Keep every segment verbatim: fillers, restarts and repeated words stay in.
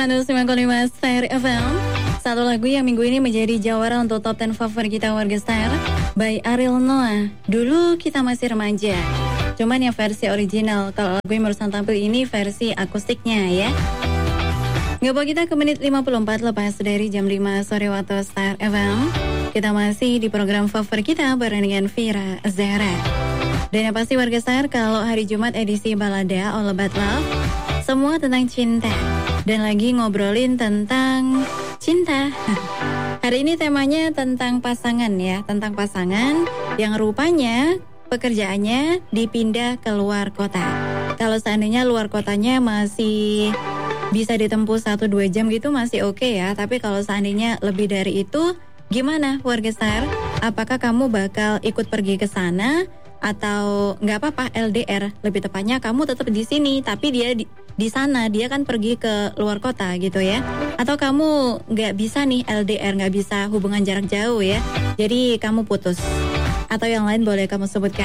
seratus sembilan koma lima Star F M. Satu lagu yang minggu ini menjadi jawara untuk top sepuluh favorit kita warga Star by Ariel Noah. Dulu kita masih remaja, cuman yang versi original. Kalau lagu yang barusan tampil ini versi akustiknya ya. Ngebawa kita ke menit lima puluh empat lepas dari jam lima sore waktu Star F M. Kita masih di program favorit kita bareng dengan Vira Zahra. Dan yang pasti warga Star, kalau hari Jumat edisi Balada All About Love, semua tentang cinta. Dan lagi ngobrolin tentang cinta. Hari ini temanya tentang pasangan ya, tentang pasangan yang rupanya pekerjaannya dipindah ke luar kota. Kalau seandainya luar kotanya masih bisa ditempuh satu dua jam gitu masih oke okay ya. Tapi kalau seandainya lebih dari itu, gimana warga Star? Apakah kamu bakal ikut pergi ke sana? Atau nggak apa-apa L D R, lebih tepatnya kamu tetap di sini tapi dia di, di sana, dia kan pergi ke luar kota gitu ya. Atau kamu nggak bisa nih L D R, nggak bisa hubungan jarak jauh ya, jadi kamu putus. Atau yang lain boleh kamu sebutkan.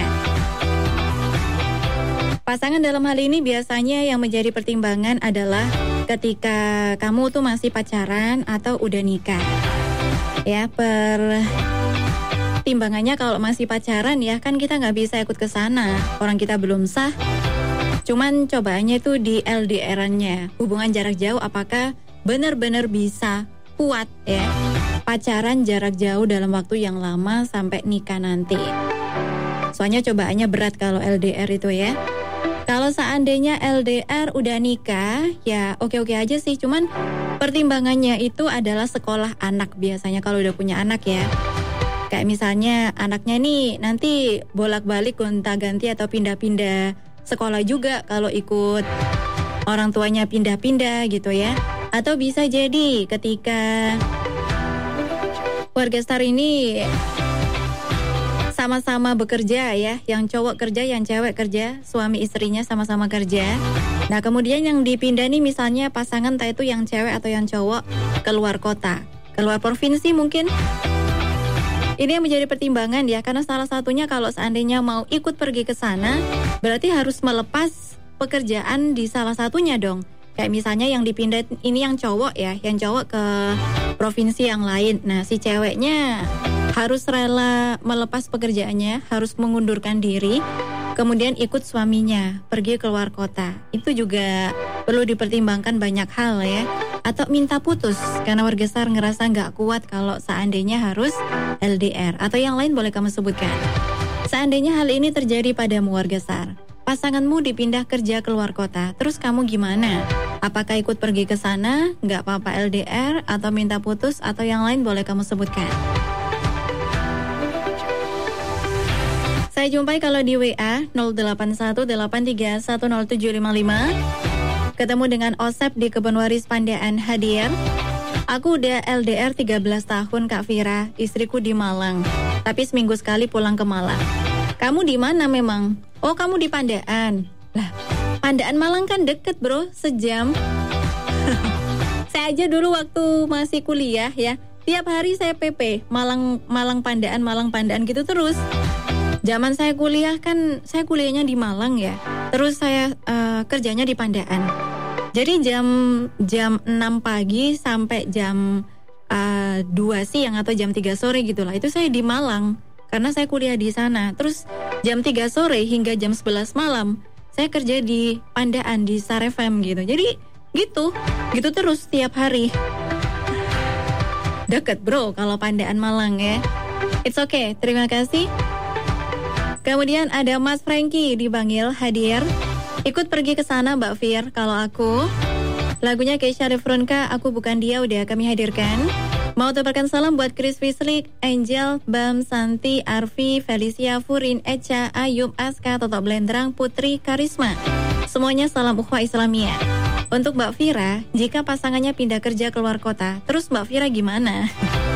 Pasangan dalam hal ini biasanya yang menjadi pertimbangan adalah ketika kamu tuh masih pacaran atau udah nikah ya. Per timbangannya kalau masih pacaran ya kan kita nggak bisa ikut ke sana, orang kita belum sah. Cuman cobaannya itu di L D R-nya, hubungan jarak jauh, apakah benar-benar bisa kuat ya pacaran jarak jauh dalam waktu yang lama sampai nikah nanti. Soalnya cobaannya berat kalau L D R itu ya. Kalau seandainya L D R udah nikah ya oke-oke aja sih, cuman pertimbangannya itu adalah sekolah anak biasanya kalau udah punya anak ya. Kayak misalnya anaknya nih nanti bolak-balik gonta-ganti atau pindah-pindah sekolah juga kalau ikut orang tuanya pindah-pindah gitu ya. Atau bisa jadi ketika warga Star ini sama-sama bekerja ya, yang cowok kerja, yang cewek kerja, suami istrinya sama-sama kerja. Nah kemudian yang dipindah nih misalnya pasangan entah itu yang cewek atau yang cowok keluar kota, keluar provinsi mungkin. Ini yang menjadi pertimbangan ya, karena salah satunya kalau seandainya mau ikut pergi ke sana, berarti harus melepas pekerjaan di salah satunya dong. Kayak misalnya yang dipindah ini yang cowok ya, yang cowok ke provinsi yang lain. Nah si ceweknya harus rela melepas pekerjaannya, harus mengundurkan diri, kemudian ikut suaminya pergi keluar kota. Itu juga perlu dipertimbangkan banyak hal ya. Atau minta putus karena warga Star ngerasa nggak kuat kalau seandainya harus L D R. Atau yang lain boleh kamu sebutkan. Seandainya hal ini terjadi padamu warga Star, pasanganmu dipindah kerja keluar kota, terus kamu gimana? Apakah ikut pergi ke sana, nggak apa-apa L D R, atau minta putus, atau yang lain boleh kamu sebutkan. Saya jumpai kalau di W A nol delapan satu delapan tiga satu nol tujuh lima lima. Ketemu dengan Osep di Kebonwaris Pandaan Hadir. Aku udah L D R tiga belas tahun Kak Vira, istriku di Malang. Tapi seminggu sekali pulang ke Malang. Kamu di mana memang? Oh kamu di Pandaan. Lah, Pandaan Malang kan deket bro, sejam. Saya aja dulu waktu masih kuliah ya, tiap hari saya P P, Malang Malang Pandaan, Malang Pandaan gitu terus. Zaman saya kuliah kan, saya kuliahnya di Malang ya. Terus saya uh, kerjanya di Pandaan. Jadi jam jam enam pagi sampai jam uh, dua siang atau jam tiga sore gitulah. Itu saya di Malang karena saya kuliah di sana. Terus jam tiga sore hingga jam sebelas malam saya kerja di Pandaan di Star F M gitu. Jadi gitu, gitu terus tiap hari. Deket bro kalau Pandaan Malang ya. It's okay, terima kasih. Kemudian ada Mas Franky di Bangil hadir. Ikut pergi ke sana Mbak Fir. Kalau aku, lagunya Keisha Refronka, Aku Bukan Dia udah kami hadirkan. Mau tebarkan salam buat Chris Fislik, Angel, Bam, Santi, Arfi, Felicia, Furin, Echa, Ayub, Aska, Toto Blendrang, Putri, Karisma. Semuanya salam ukhuwah Islamiyah. Untuk Mbak Fira, jika pasangannya pindah kerja keluar kota, terus Mbak Fira gimana?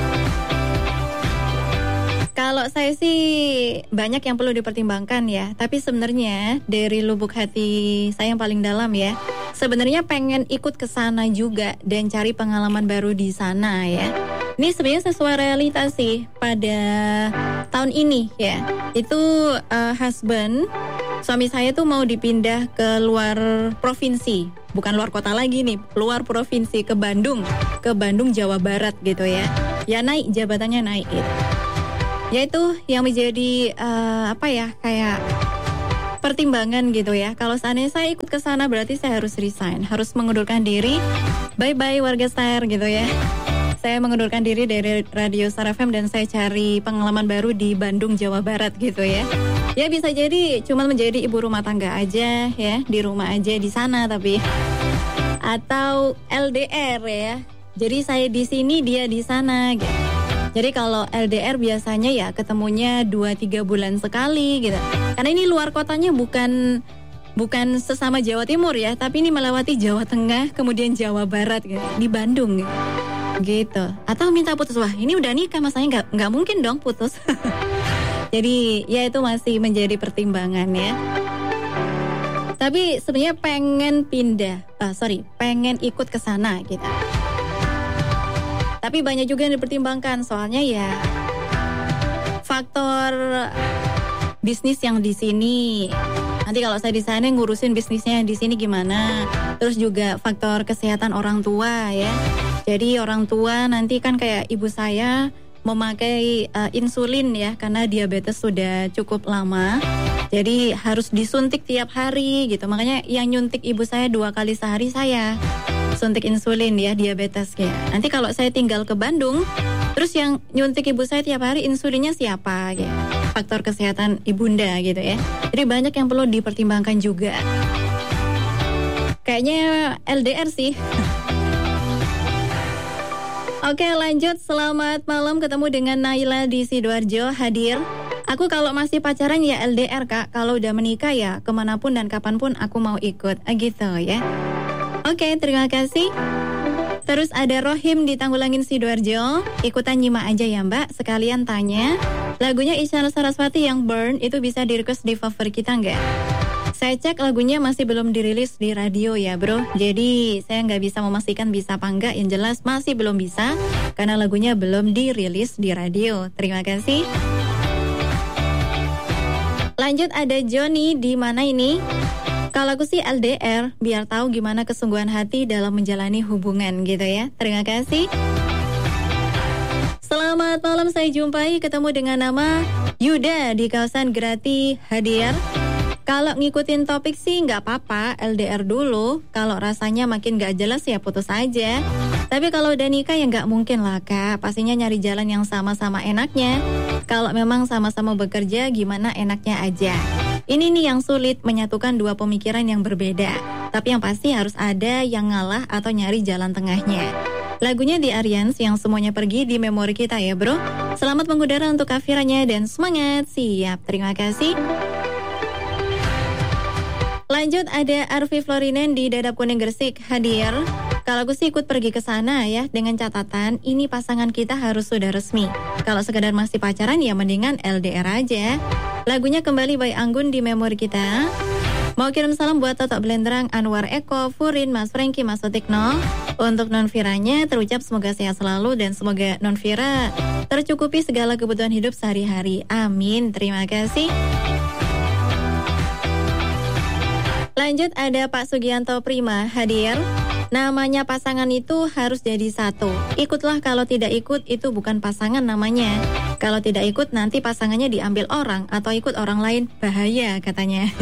Kalau saya sih banyak yang perlu dipertimbangkan ya. Tapi sebenarnya dari lubuk hati saya yang paling dalam ya, sebenarnya pengen ikut ke sana juga dan cari pengalaman baru di sana ya. Ini sebenarnya sesuai realitas sih pada tahun ini ya. Itu uh, husband suami saya tuh mau dipindah ke luar provinsi. bukan luar kota lagi nih, luar provinsi ke Bandung, ke Bandung Jawa Barat gitu ya. Ya naik, jabatannya naik gitu. Yaitu yang menjadi uh, apa ya, kayak pertimbangan gitu ya. Kalau seandainya saya ikut ke sana berarti saya harus resign, harus mengundurkan diri. Bye-bye warga Star gitu ya. Saya mengundurkan diri dari Radio Star F M dan saya cari pengalaman baru di Bandung, Jawa Barat gitu ya. Ya bisa jadi cuma menjadi ibu rumah tangga aja ya, di rumah aja di sana tapi. Atau L D R ya. Jadi saya di sini, dia di sana gitu. Jadi kalau L D R biasanya ya ketemunya dua tiga bulan sekali gitu. Karena ini luar kotanya bukan bukan sesama Jawa Timur ya, tapi ini melewati Jawa Tengah, kemudian Jawa Barat gitu, di Bandung gitu. Gitu. Atau minta putus, wah ini udah nikah masanya nggak nggak mungkin dong putus. Jadi ya itu masih menjadi pertimbangan ya. Tapi sebenarnya pengen pindah, uh, sorry, pengen ikut ke sana gitu. Tapi banyak juga yang dipertimbangkan, soalnya ya faktor bisnis yang di sini. Nanti kalau saya di sana ngurusin bisnisnya di sini gimana? Terus juga faktor kesehatan orang tua ya. Jadi orang tua nanti kan kayak ibu saya memakai uh, insulin ya, karena diabetes sudah cukup lama. Jadi harus disuntik tiap hari gitu. Makanya yang nyuntik ibu saya dua kali sehari saya. Suntik insulin ya, diabetes kayak. Nanti kalau saya tinggal ke Bandung, terus yang nyuntik ibu saya tiap hari insulinnya siapa gitu. Faktor kesehatan ibunda gitu ya. Jadi banyak yang perlu dipertimbangkan juga. Kayaknya L D R sih. Oke lanjut, selamat malam, ketemu dengan Naila di Sidoarjo hadir. Aku kalau masih pacaran ya L D R kak, kalau udah menikah ya kemanapun dan kapanpun aku mau ikut, gitu ya. Oke, terima kasih. Terus ada Rohim di Tanggulangin Sidoarjo, ikutan nyimak aja ya mbak, sekalian tanya, lagunya Isyana Saraswati yang Burn itu bisa di-request di favorit kita nggak? Saya cek lagunya masih belum dirilis di radio ya bro, jadi saya nggak bisa memastikan bisa apa enggak, yang jelas masih belum bisa, karena lagunya belum dirilis di radio. Terima kasih. Lanjut ada Joni, di mana ini? Kalau aku sih L D R, biar tahu gimana kesungguhan hati dalam menjalani hubungan gitu ya. Terima kasih. Selamat malam, saya jumpai ketemu dengan nama Yuda di kawasan Grati hadir. Kalau ngikutin topik sih nggak apa-apa, L D R dulu. Kalau rasanya makin nggak jelas ya putus aja. Tapi kalau udah nikah ya nggak mungkin lah kak. Pastinya nyari jalan yang sama-sama enaknya. Kalau memang sama-sama bekerja gimana enaknya aja. Ini nih yang sulit, menyatukan dua pemikiran yang berbeda. Tapi yang pasti harus ada yang ngalah atau nyari jalan tengahnya. Lagunya di Aryans yang semuanya pergi di memori kita ya bro. Selamat mengudara untuk kafiranya dan semangat. Siap, terima kasih. Lanjut ada Arfi Florinen di Dadap Kuning Gresik hadir. Kalau aku sih ikut pergi ke sana ya, dengan catatan ini pasangan kita harus sudah resmi. Kalau sekedar masih pacaran ya mendingan L D R aja. Lagunya kembali by Anggun di memori kita. Mau kirim salam buat Toto Blenderang, Anwar Eko, Furin, Mas Franky, Mas Sotikno. Untuk Non Viranya terucap semoga sehat selalu dan semoga Non Vira tercukupi segala kebutuhan hidup sehari-hari. Amin. Terima kasih. Lanjut ada Pak Sugianto Prima hadir. Namanya pasangan itu harus jadi satu. Ikutlah, kalau tidak ikut itu bukan pasangan namanya. Kalau tidak ikut nanti pasangannya diambil orang atau ikut orang lain, bahaya katanya.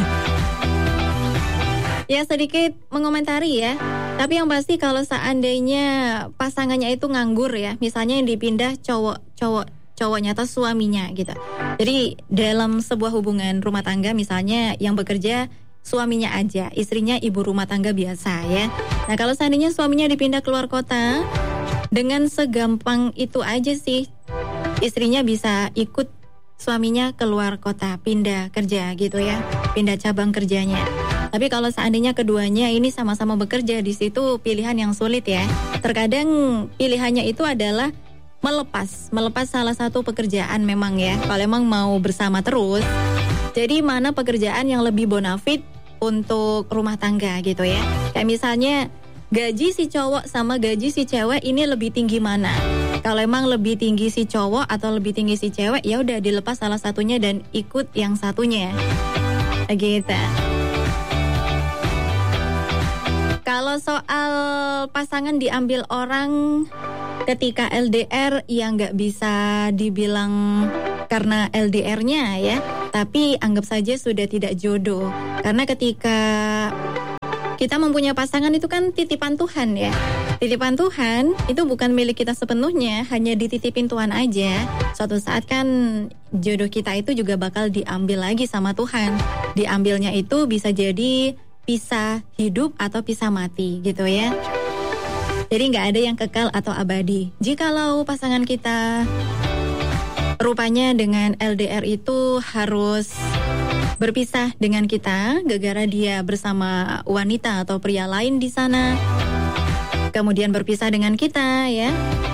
Ya sedikit mengomentari ya. Tapi yang pasti kalau seandainya pasangannya itu nganggur ya, misalnya yang dipindah cowok-cowok cowoknya atau suaminya gitu. Jadi dalam sebuah hubungan rumah tangga misalnya yang bekerja suaminya aja, istrinya ibu rumah tangga biasa ya. Nah kalau seandainya suaminya dipindah keluar kota, dengan segampang itu aja sih istrinya bisa ikut suaminya keluar kota, pindah kerja gitu ya, pindah cabang kerjanya. Tapi kalau seandainya keduanya ini sama-sama bekerja, di situ pilihan yang sulit ya. Terkadang pilihannya itu adalah melepas, melepas salah satu pekerjaan memang ya, kalau emang mau bersama terus. Jadi mana pekerjaan yang lebih bonafit untuk rumah tangga gitu ya. Kayak misalnya gaji si cowok sama gaji si cewek ini lebih tinggi mana? Kalau emang lebih tinggi si cowok atau lebih tinggi si cewek, ya udah dilepas salah satunya dan ikut yang satunya. Gitu. Kalau soal pasangan diambil orang ketika L D R, ya nggak bisa dibilang karena L D R-nya ya, tapi anggap saja sudah tidak jodoh. Karena ketika kita mempunyai pasangan itu kan titipan Tuhan ya. Titipan Tuhan itu bukan milik kita sepenuhnya, hanya dititipin Tuhan aja. Suatu saat kan jodoh kita itu juga bakal diambil lagi sama Tuhan. Diambilnya itu bisa jadi pisah hidup atau pisah mati gitu ya. Jadi nggak ada yang kekal atau abadi. Jikalau pasangan kita rupanya dengan L D R itu harus berpisah dengan kita gara-gara dia bersama wanita atau pria lain di sana, kemudian berpisah dengan kita ya,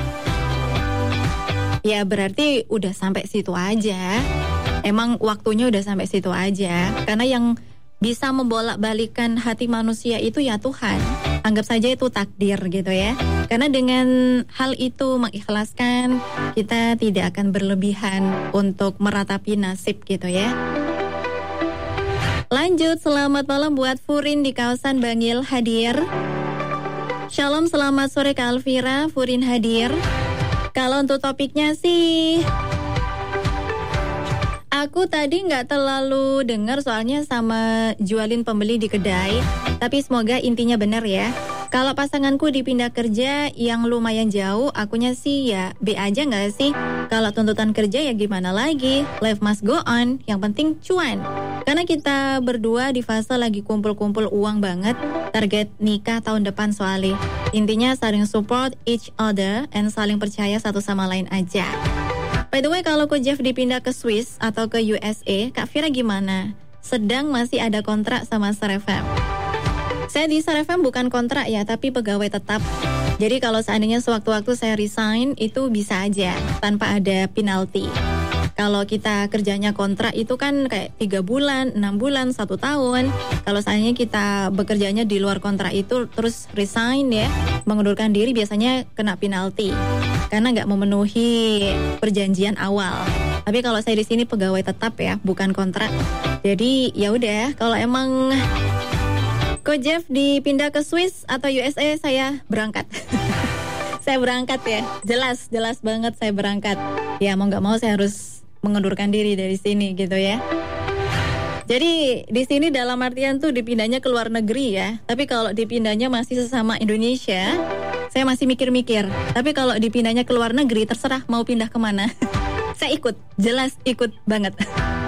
ya berarti udah sampai situ aja. Emang waktunya udah sampai situ aja. Karena yang bisa membolak-balikan hati manusia itu ya Tuhan. Anggap saja itu takdir gitu ya. Karena dengan hal itu mengikhlaskan, kita tidak akan berlebihan untuk meratapi nasib gitu ya. Lanjut, selamat malam buat Furin di kawasan Bangil hadir. Shalom, selamat sore Kak Alvira, Furin hadir. Kalau untuk topiknya sih, aku tadi nggak terlalu dengar soalnya sama jualin pembeli di kedai. Tapi semoga intinya benar ya. Kalau pasanganku dipindah kerja yang lumayan jauh, akunya sih ya B aja nggak sih? Kalau tuntutan kerja ya gimana lagi? Life must go on, yang penting cuan. Karena kita berdua di fase lagi kumpul-kumpul uang banget. Target nikah tahun depan soalnya. Intinya saling support each other and saling percaya satu sama lain aja. By the way, kalau Ko Jeff dipindah ke Swiss atau ke U S A, Kak Fira gimana? Sedang masih ada kontrak sama Star F M. Saya di Star F M bukan kontrak ya, tapi pegawai tetap. Jadi kalau seandainya sewaktu-waktu saya resign, itu bisa aja tanpa ada penalti. Kalau kita kerjanya kontrak itu kan kayak tiga bulan, enam bulan, satu tahun. Kalau seandainya kita bekerjanya di luar kontrak itu terus resign ya, mengundurkan diri, biasanya kena penalti karena nggak memenuhi perjanjian awal. Tapi kalau saya di sini pegawai tetap ya, bukan kontrak. Jadi ya udah, kalau emang Ko Jeff dipindah ke Swiss atau U S A, saya berangkat. Saya berangkat ya, jelas jelas banget saya berangkat. Ya mau nggak mau saya harus mengundurkan diri dari sini gitu ya. Jadi di sini dalam artian tuh dipindahnya ke luar negeri ya. Tapi kalau dipindahnya masih sesama Indonesia, saya masih mikir-mikir. Tapi kalau dipindahnya ke luar negeri, terserah mau pindah kemana. Saya ikut, jelas ikut banget.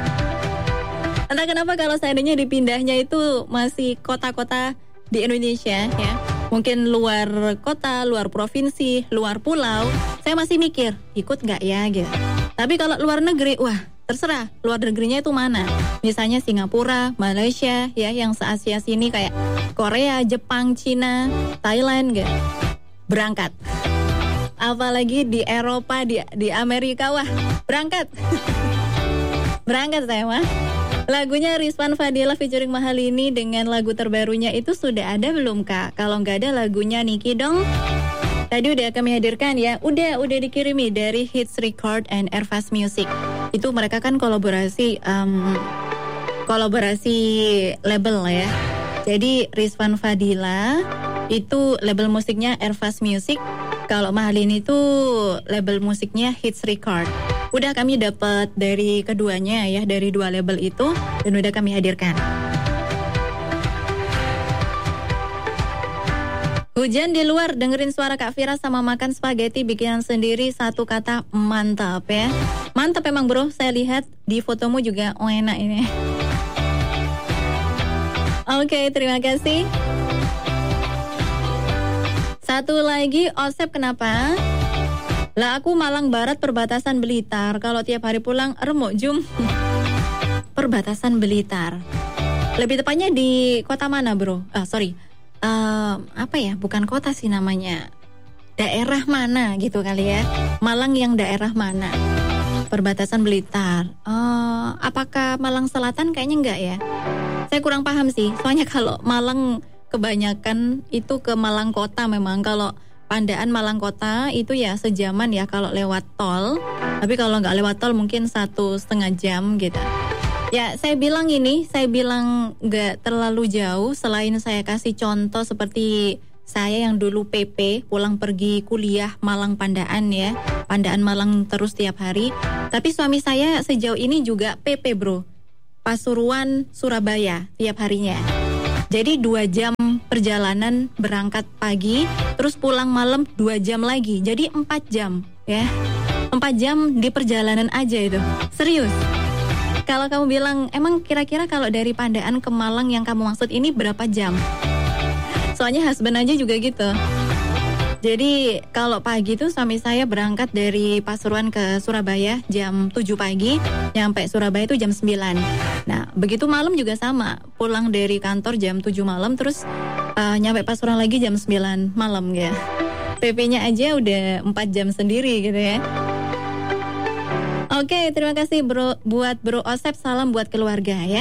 Entah kenapa kalau seandainya dipindahnya itu masih kota-kota di Indonesia ya, mungkin luar kota, luar provinsi, luar pulau, saya masih mikir ikut nggak ya gitu. Tapi kalau luar negeri, wah terserah luar negerinya itu mana. Misalnya Singapura, Malaysia ya, yang se-Asia sini kayak Korea, Jepang, Cina, Thailand gitu. Berangkat. Apalagi di Eropa, di di Amerika, wah berangkat. Berangkat saya mah. Lagunya Rizwan Fadila featuring Mahalini dengan lagu terbarunya itu sudah ada belum Kak? Kalau nggak ada lagunya Niki dong. Tadi udah kami hadirkan ya. Udah udah dikirimi dari Hits Record and Airfast Music. Itu mereka kan kolaborasi um, kolaborasi label ya. Jadi Rizwan Fadila itu label musiknya Airfast Music. Kalau Mahalini itu label musiknya Hits Record. Udah kami dapat dari keduanya ya, dari dua label itu, dan udah kami hadirkan. Hujan di luar, dengerin suara Kak Fira sama makan spaghetti bikinan sendiri, satu kata mantap ya. Mantap emang bro, saya lihat di fotomu juga oh enak ini. Oke, terima kasih. Satu lagi, Osep kenapa? Lah aku Malang Barat perbatasan Blitar. Kalau tiap hari pulang remuk jum. Perbatasan Blitar. Lebih tepatnya di kota mana bro? Ah sorry. Uh, apa ya? Bukan kota sih namanya. Daerah mana gitu kali ya? Malang yang daerah mana? Perbatasan Blitar. Uh, apakah Malang Selatan? Kayaknya enggak ya. Saya kurang paham sih. Soalnya kalau Malang kebanyakan itu ke Malang Kota memang. Kalau Pandaan Malang Kota itu ya sejaman ya kalau lewat tol. Tapi kalau nggak lewat tol mungkin satu setengah jam gitu. Ya, saya bilang ini, saya bilang nggak terlalu jauh. Selain saya kasih contoh seperti saya yang dulu P P, pulang pergi kuliah Malang Pandaan ya, Pandaan Malang terus tiap hari. Tapi suami saya sejauh ini juga P P bro, Pasuruan Surabaya tiap harinya. Jadi dua jam perjalanan berangkat pagi, terus pulang malam dua jam lagi. Jadi empat jam ya. Empat jam di perjalanan aja itu. Serius. Kalau kamu bilang, emang kira-kira kalau dari Pandaan ke Malang yang kamu maksud ini berapa jam? Soalnya husband aja juga gitu. Jadi kalau pagi tuh suami saya berangkat dari Pasuruan ke Surabaya jam tujuh pagi, nyampe Surabaya itu jam sembilan. Nah, begitu malam juga sama, pulang dari kantor jam tujuh malam, terus uh, nyampe Pasuruan lagi jam sembilan malam ya. P P-nya aja udah empat jam sendiri gitu ya. Oke, terima kasih bro, buat Bro Osep, salam buat keluarga ya.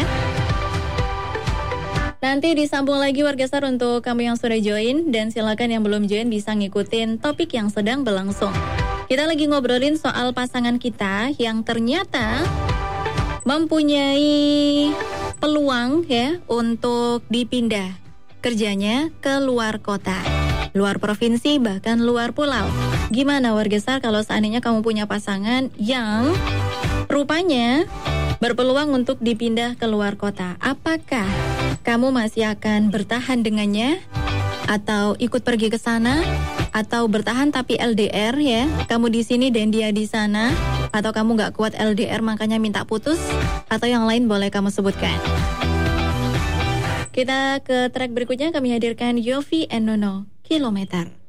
Nanti disambung lagi warga Star untuk kamu yang sudah join, dan silakan yang belum join bisa ngikutin topik yang sedang berlangsung. Kita lagi ngobrolin soal pasangan kita yang ternyata mempunyai peluang ya untuk dipindah kerjanya ke luar kota, luar provinsi, bahkan luar pulau. Gimana warga Star kalau seandainya kamu punya pasangan yang rupanya berpeluang untuk dipindah ke luar kota? Apakah kamu masih akan bertahan dengannya? Atau ikut pergi ke sana? Atau bertahan tapi L D R ya? Kamu di sini dan dia di sana? Atau kamu gak kuat L D R makanya minta putus? Atau yang lain boleh kamu sebutkan. Kita ke track berikutnya, kami hadirkan Yofi and Nono, Kilometer.